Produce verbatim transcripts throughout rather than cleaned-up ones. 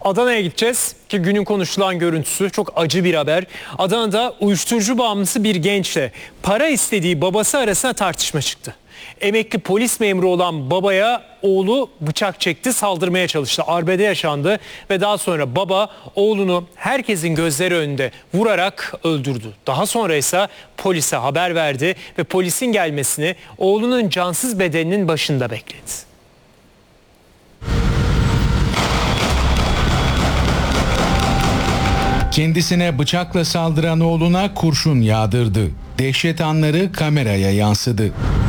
Adana'ya gideceğiz ki günün konuşulan görüntüsü çok acı bir haber. Adana'da uyuşturucu bağımlısı bir gençle para istediği babası arasında tartışma çıktı. Emekli polis memuru olan babaya oğlu bıçak çekti, saldırmaya çalıştı. Arbede yaşandı ve daha sonra baba oğlunu herkesin gözleri önünde vurarak öldürdü. Daha sonra ise polise haber verdi ve polisin gelmesini oğlunun cansız bedeninin başında bekledi. Kendisine bıçakla saldıran oğluna kurşun yağdırdı. Dehşet anları kameraya yansıdı.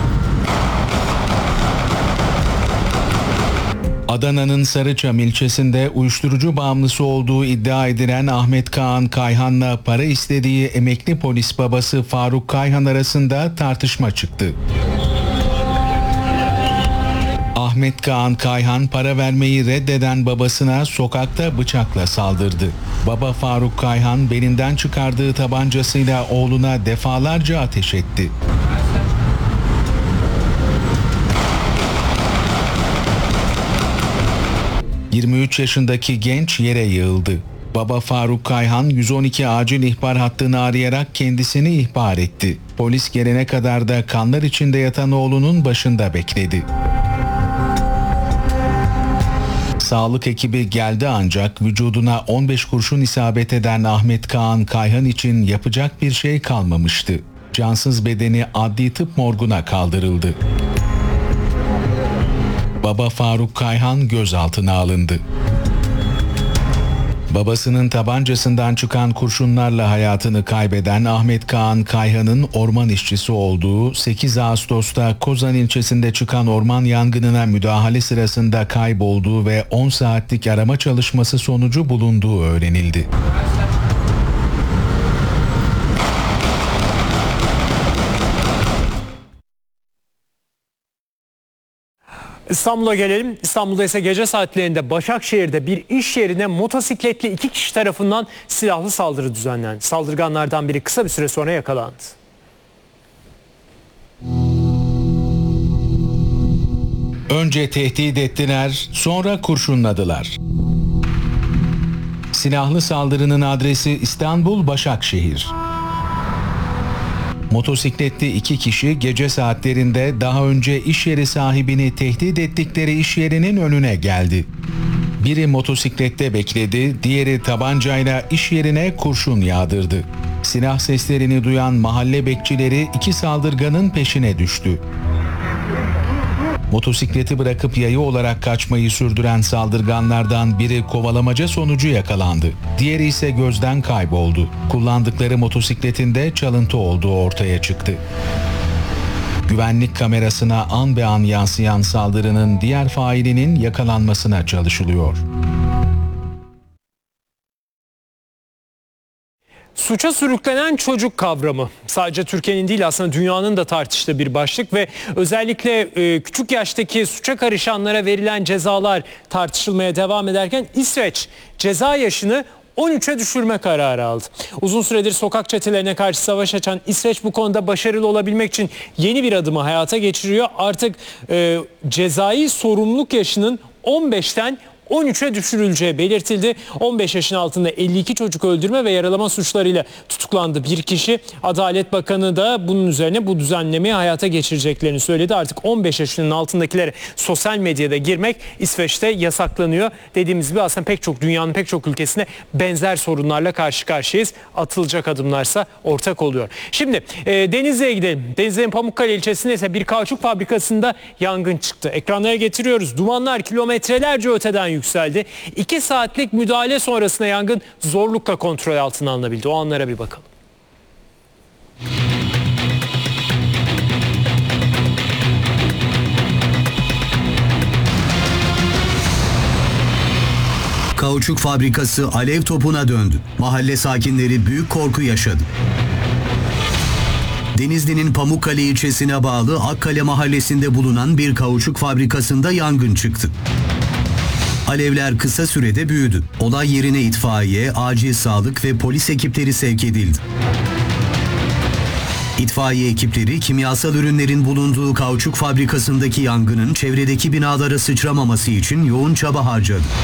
Adana'nın Sarıçam ilçesinde uyuşturucu bağımlısı olduğu iddia edilen Ahmet Kaan Kayhan'la para istediği emekli polis babası Faruk Kayhan arasında tartışma çıktı. Ahmet Kaan Kayhan para vermeyi reddeden babasına sokakta bıçakla saldırdı. Baba Faruk Kayhan belinden çıkardığı tabancasıyla oğluna defalarca ateş etti. yirmi üç yaşındaki genç yere yığıldı. Baba Faruk Kayhan yüz on iki acil ihbar hattını arayarak kendisini ihbar etti. Polis gelene kadar da kanlar içinde yatan oğlunun başında bekledi. Sağlık ekibi geldi ancak vücuduna on beş kurşun isabet eden Ahmet Kaan Kayhan için yapacak bir şey kalmamıştı. Cansız bedeni adli tıp morguna kaldırıldı. Baba Faruk Kayhan gözaltına alındı. Babasının tabancasından çıkan kurşunlarla hayatını kaybeden Ahmet Kaan Kayhan'ın orman işçisi olduğu sekiz Ağustos'ta Kozan ilçesinde çıkan orman yangınına müdahale sırasında kaybolduğu ve on saatlik arama çalışması sonucu bulunduğu öğrenildi. İstanbul'a gelelim. İstanbul'da ise gece saatlerinde Başakşehir'de bir iş yerine motosikletli iki kişi tarafından silahlı saldırı düzenlendi. Saldırganlardan biri kısa bir süre sonra yakalandı. Önce tehdit ettiler, sonra kurşunladılar. Silahlı saldırının adresi İstanbul Başakşehir. Motosikletli iki kişi gece saatlerinde daha önce iş yeri sahibini tehdit ettikleri iş yerinin önüne geldi. Biri motosiklette bekledi, diğeri tabancayla iş yerine kurşun yağdırdı. Silah seslerini duyan mahalle bekçileri iki saldırganın peşine düştü. Motosikleti bırakıp yayı olarak kaçmayı sürdüren saldırganlardan biri kovalamaca sonucu yakalandı. Diğeri ise gözden kayboldu. Kullandıkları motosikletinde çalıntı olduğu ortaya çıktı. Güvenlik kamerasına an be an yansıyan saldırının diğer failinin yakalanmasına çalışılıyor. Suça sürüklenen çocuk kavramı sadece Türkiye'nin değil aslında dünyanın da tartıştığı bir başlık ve özellikle e, küçük yaştaki suça karışanlara verilen cezalar tartışılmaya devam ederken İsveç ceza yaşını on üçe düşürme kararı aldı. Uzun süredir sokak çetelerine karşı savaş açan İsveç bu konuda başarılı olabilmek için yeni bir adımı hayata geçiriyor. Artık e, cezai sorumluluk yaşının on beşten on üçe düşürüleceği belirtildi. on beş yaşın altında elli iki çocuk öldürme ve yaralama suçlarıyla tutuklandı bir kişi. Adalet Bakanı da bunun üzerine bu düzenlemeyi hayata geçireceklerini söyledi. Artık on beş yaşının altındakilere sosyal medyada girmek İsveç'te yasaklanıyor. Dediğimiz gibi aslında pek çok dünyanın pek çok ülkesine benzer sorunlarla karşı karşıyayız. Atılacak adımlarsa ortak oluyor. Şimdi e, Denizli'ye gidelim. Denizli'nin Pamukkale ilçesinde ise bir kauçuk fabrikasında yangın çıktı. Ekranlara getiriyoruz. Dumanlar kilometrelerce öteden yükseldi. iki saatlik müdahale sonrasında yangın zorlukla kontrol altına alınabildi. O anlara bir bakalım. Kauçuk fabrikası alev topuna döndü. Mahalle sakinleri büyük korku yaşadı. Denizli'nin Pamukkale ilçesine bağlı Akkale mahallesinde bulunan bir kauçuk fabrikasında yangın çıktı. Alevler kısa sürede büyüdü. Olay yerine itfaiye, acil sağlık ve polis ekipleri sevk edildi. İtfaiye ekipleri kimyasal ürünlerin bulunduğu kauçuk fabrikasındaki yangının çevredeki binalara sıçramaması için yoğun çaba harcadı.